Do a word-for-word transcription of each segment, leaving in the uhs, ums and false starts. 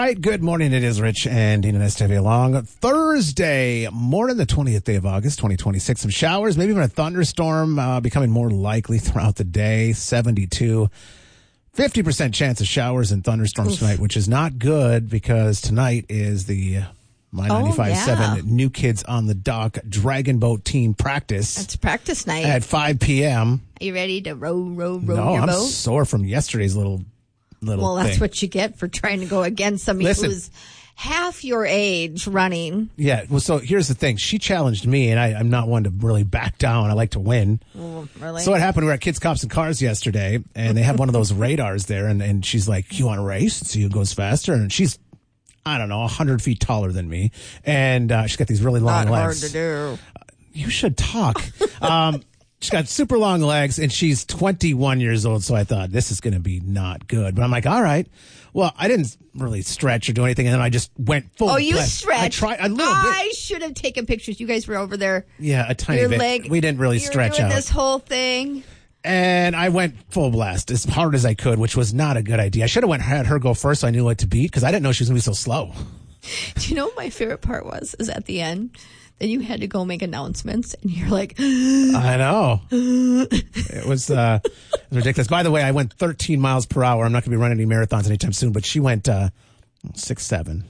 right, good morning. It is Rich and Dean and S T V along. Thursday morning, the twentieth day of August, twenty twenty-six. Some showers, maybe even a thunderstorm uh, becoming more likely throughout the day. seventy-two, fifty percent chance of showers and thunderstorms Oof. tonight, which is not good because tonight is the My ninety-five point seven oh, yeah. New Kids on the Dock Dragon Boat Team practice. That's practice night. At five p.m. Are you ready to row, row, row no, your I'm boat? sore from yesterday's little little Well, that's thing. what you get for trying to go against somebody Listen. who's half your age running. Yeah, well, so here's the thing. She challenged me, and I, I'm not one to really back down. I like to win. Oh, really? So what happened, we were at Kids, Cops, and Cars yesterday, and they have one of those radars there, and, and she's like, you want to race and see who goes faster? And she's, I don't know, one hundred feet taller than me, and uh, she's got these really long Not legs. hard to do. You should talk. um, she's got super long legs, and she's twenty-one years old, so I thought, this is going to be not good. But I'm like, all right. Well, I didn't really stretch or do anything, and then I just went full Oh, you blast. stretched. I tried a little I bit. should have taken pictures. You guys were over there. Yeah, a tiny Your bit. leg. We didn't really you were stretch doing out. this whole thing. And I went full blast as hard as I could, which was not a good idea. I should have went had her go first so I knew what to beat because I didn't know she was going to be so slow. Do you know what my favorite part was? Is at the end. Then you had to go make announcements, and you're like, I know. It was, uh, it was ridiculous. By the way, I went thirteen miles per hour. I'm not going to be running any marathons anytime soon, but she went uh, six, seven.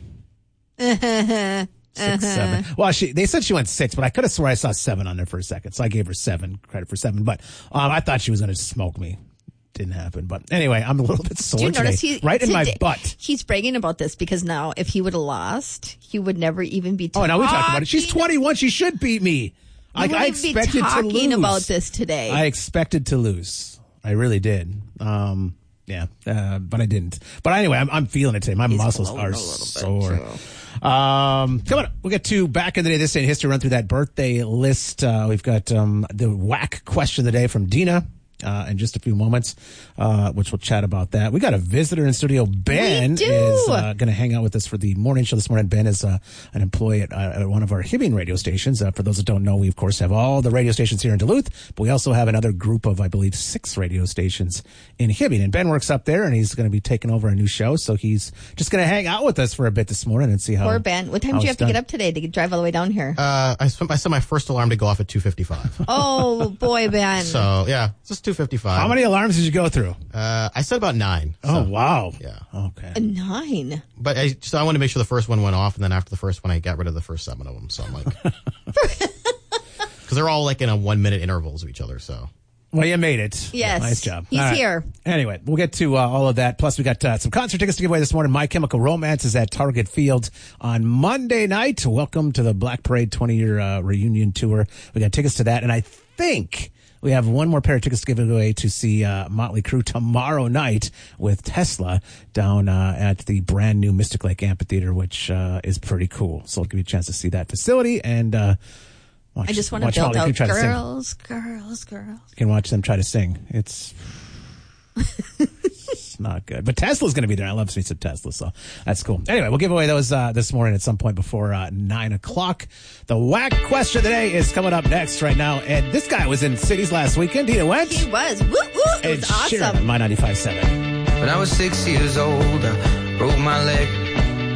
Six, seven. Well, she they said she went six, but I could have swore I saw seven on there for a second, so I gave her seven credit for seven. But um, I thought she was going to smoke me. Didn't happen. But anyway, I'm a little bit sore Do you today, notice he, right in my today- butt. He's bragging about this because now if he would have lost, he would never even be talking. Oh, now we talked about it. She's twenty-one. She should beat me. Like I expected be to talking lose. about this today. I expected to lose. I really did. Um, yeah, uh, but I didn't. But anyway, I'm, I'm feeling it today. My He's muscles blown a are little sore. bit, Um, come on, we'll get to back in the day. This day in history. Run through that birthday list. Uh, we've got um, the whack question of the day from Dina. Uh, in just a few moments, uh, which we'll chat about that. We got a visitor in studio. Ben We do. is uh, going to hang out with us for the morning show this morning. Ben is uh, an employee at, uh, at one of our Hibbing radio stations. Uh, for those that don't know, we, of course, have all the radio stations here in Duluth, but we also have another group of, I believe, six radio stations in Hibbing. And Ben works up there, and he's going to be taking over a new show, so he's just going to hang out with us for a bit this morning and see how. Poor Ben. What time how did you have it's to get done. up today to drive all the way down here? Uh, I, spent, I set my first alarm to go off at two fifty-five. Oh, boy, Ben. So, yeah, it's just two fifty-five. How many alarms did you go through? Uh, I said about nine. Oh, so, wow. Yeah. Okay. A nine. But I, so I wanted to make sure the first one went off, and then after the first one, I got rid of the first seven of them. So I'm like, because they're all like in a one minute intervals of each other. So. Well, you made it. Yes. Nice job. He's All right. here. Anyway, we'll get to uh, all of that. Plus, we got uh, some concert tickets to give away this morning. My Chemical Romance is at Target Field on Monday night. Welcome to the Black Parade twenty-year uh, reunion tour. We got tickets to that, and I think we have one more pair of tickets to give away to see uh, Motley Crue tomorrow night with Tesla down uh, at the brand new Mystic Lake Amphitheater, which uh, is pretty cool. So I'll give you a chance to see that facility and uh, watch. I just want to watch build Motley out Crue try to sing. girls, girls, girls. You can watch them try to sing. It's, it's not good. But Tesla's going to be there. I love me some Tesla, so that's cool. Anyway, we'll give away those uh, this morning at some point before uh, nine o'clock. The whack question of the day is coming up next right now. And this guy was in cities last weekend. Dina went. He was. Woo, woo. It Ed was Sheeran on awesome. My ninety-five point seven. When I was six years old, I broke my leg.